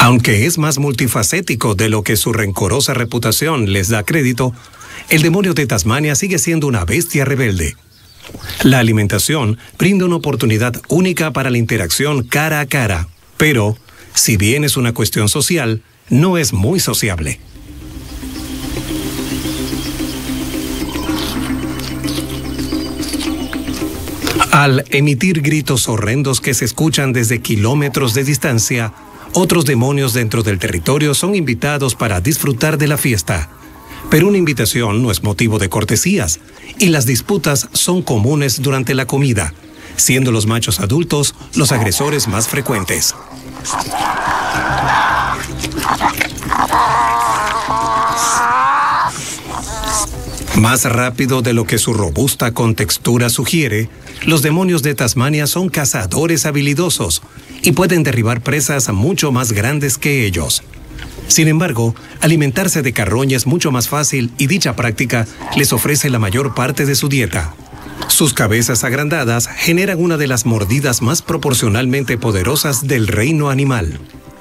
Aunque es más multifacético de lo que su rencorosa reputación les da crédito, el demonio de Tasmania sigue siendo una bestia rebelde. La alimentación brinda una oportunidad única para la interacción cara a cara, pero, si bien es una cuestión social, no es muy sociable. Al emitir gritos horrendos que se escuchan desde kilómetros de distancia, otros demonios dentro del territorio son invitados para disfrutar de la fiesta. Pero una invitación no es motivo de cortesías, y las disputas son comunes durante la comida, siendo los machos adultos los agresores más frecuentes. Más rápido de lo que su robusta contextura sugiere, los demonios de Tasmania son cazadores habilidosos y pueden derribar presas mucho más grandes que ellos. Sin embargo, alimentarse de carroña es mucho más fácil y dicha práctica les ofrece la mayor parte de su dieta. Sus cabezas agrandadas generan una de las mordidas más proporcionalmente poderosas del reino animal.